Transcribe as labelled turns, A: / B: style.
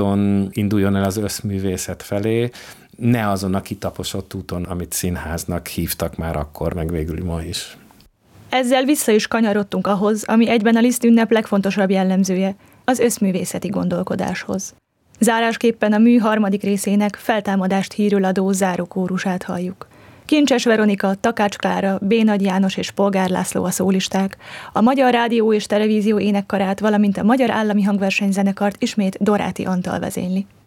A: induljon el az összművészet felé, ne azon a kitaposott úton, amit színháznak hívtak már akkor, meg végül ma is.
B: Ezzel vissza is kanyarodtunk ahhoz, ami egyben a Liszt ünnep legfontosabb jellemzője, az összművészeti gondolkodáshoz. Zárásképpen a mű harmadik részének feltámadást hírül adó zárókórusát halljuk. Kincses Veronika, Takács Klára, B-Nagy János és Polgár László a szólisták, a Magyar Rádió és Televízió énekkarát, valamint a Magyar Állami Hangversenyzenekart ismét Doráti Antal vezényli.